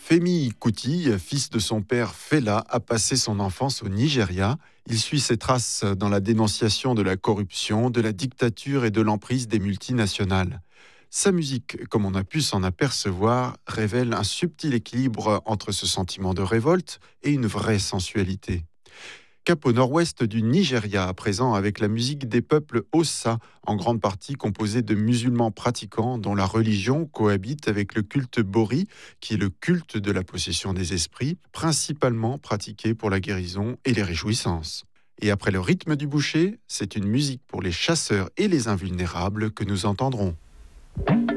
Femi Kuti, fils de son père Fela, a passé son enfance au Nigeria. Il suit ses traces dans la dénonciation de la corruption, de la dictature et de l'emprise des multinationales. Sa musique, comme on a pu s'en apercevoir, révèle un subtil équilibre entre ce sentiment de révolte et une vraie sensualité. Cap au nord-ouest du Nigeria, à présent avec la musique des peuples Hossa, en grande partie composée de musulmans pratiquants dont la religion cohabite avec le culte Bori, qui est le culte de la possession des esprits, principalement pratiqué pour la guérison et les réjouissances. Et après le rythme du boucher, c'est une musique pour les chasseurs et les invulnérables que nous entendrons.